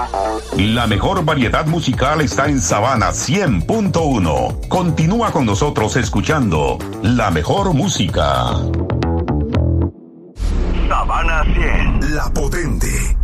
La mejor variedad musical está en Sabana 100.1. Continúa con nosotros escuchando la mejor música. Sabana 100. La potente.